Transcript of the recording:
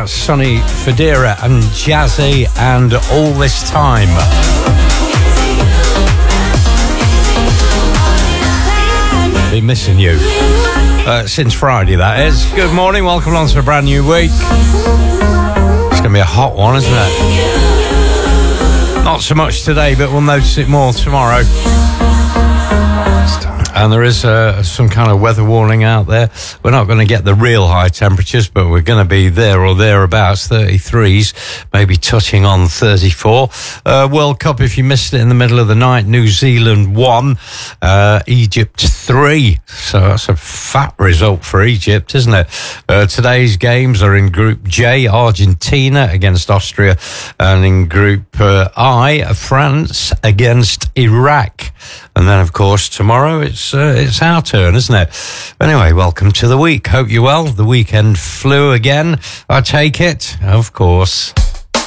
That's Sonny Fodera and Jazzy and All This Time. Been missing you. Since Friday, that is. Good morning, welcome along to a brand new week. It's going to be a hot one, isn't it? Not so much today, but we'll notice it more tomorrow. And there is some kind of weather warning out there. We're not going to get the real high temperatures, but we're going to be there or thereabouts, 33s, maybe touching on 34. World Cup, if you missed it in the middle of the night, New Zealand 1, Egypt 3. So that's a fat result for Egypt, isn't it? Today's games are in Group J, Argentina against Austria, and in Group I, France against Iraq. And then, of course, tomorrow it's our turn, isn't it? Anyway, welcome to the week. Hope you're well. The weekend flew again, I take it. Of course.